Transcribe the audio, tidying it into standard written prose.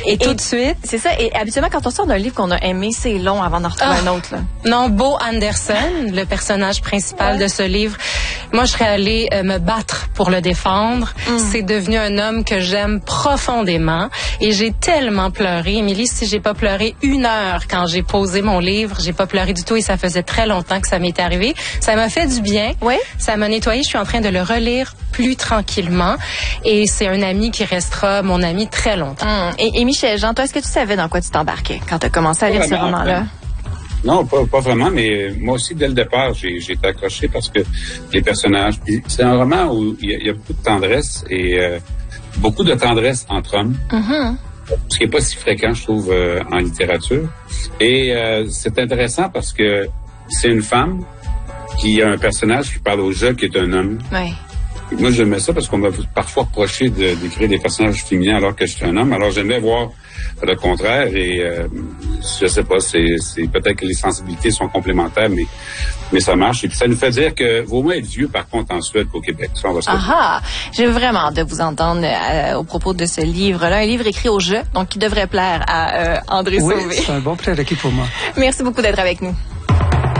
Et tout de suite... C'est ça. Et habituellement, quand on sort d'un livre qu'on a aimé, c'est long avant d'en retrouver un autre. Là. Non, Bo Anderson, le personnage principal de ce livre, moi, je serais allée me battre pour le défendre. C'est devenu un homme que j'aime profondément. Et j'ai tellement pleuré. Émilie, si j'ai pas pleuré 1 heure quand j'ai posé mon livre, j'ai pas pleuré du tout et ça faisait très longtemps que ça m'était arrivé. Ça m'a fait du bien. Oui. Ça m'a nettoyé. Je suis en train de le relire plus tranquillement. Et c'est un ami qui restera mon ami très longtemps. Et Michel Jean, toi, est-ce que tu savais dans quoi tu t'embarquais quand tu as commencé à lire ce roman-là? Non, pas vraiment, mais moi aussi, dès le départ, j'ai été accroché parce que les personnages... C'est un roman où il y a beaucoup de tendresse et beaucoup de tendresse entre hommes. Ce qui n'est pas si fréquent, je trouve, en littérature. Et c'est intéressant parce que c'est une femme qui a un personnage qui parle au jeu, qui est un homme. Oui. Moi, j'aimais ça parce qu'on m'a parfois reproché d'écrire des personnages féminins alors que j'étais un homme. Alors, j'aimais voir le contraire et je sais pas, c'est peut-être que les sensibilités sont complémentaires, mais ça marche. Et puis, ça nous fait dire que vaut mieux être vieux, par contre, en Suède qu'au Québec. Ça, on va se J'ai vraiment hâte de vous entendre au propos de ce livre-là. Un livre écrit au jeu, donc qui devrait plaire à André Sauvé. Oui, c'est un bon prérequis pour moi. Merci beaucoup d'être avec nous.